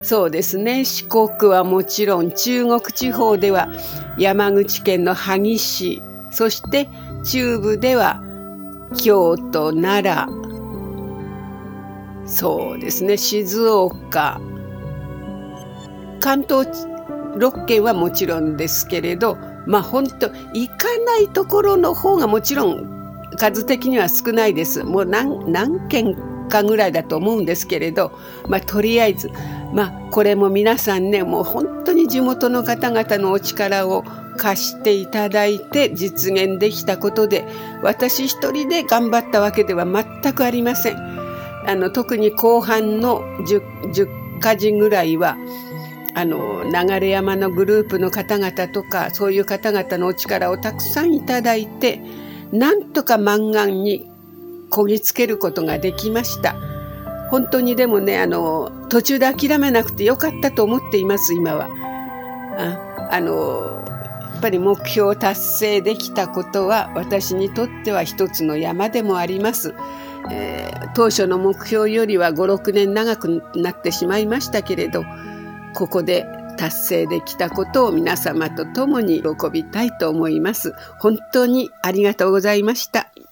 そうですね。四国はもちろん、中国地方では山口県の萩市、そして中部では京都、奈良、そうですね、静岡、関東6県はもちろんですけれど、本当行かないところの方がもちろん数的には少ないです。もう何県かぐらいだと思うんですけれど、とりあえずこれも皆さんね、もう本当に地元の方々のお力を貸していただいて実現できたことで、私一人で頑張ったわけでは全くありません。特に後半の 10か時ぐらいは流山のグループの方々とか、そういう方々のお力をたくさんいただいて、なんとか満願にこぎつけることができました。本当にでもね、途中で諦めなくてよかったと思っています、今は。やっぱり目標を達成できたことは私にとっては一つの山でもあります。当初の目標よりは5、6年長くなってしまいましたけれど、ここで達成できたことを皆様と共に喜びたいと思います。本当にありがとうございました。